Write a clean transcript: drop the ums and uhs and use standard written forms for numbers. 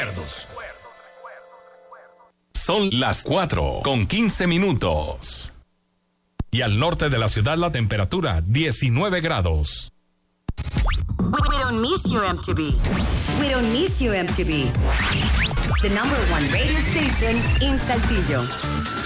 recuerdos. Son las 4:15. Y al norte de la ciudad la temperatura 19 grados. We don't miss you, MTV. We don't miss you, MTV. The #1 radio station in Saltillo.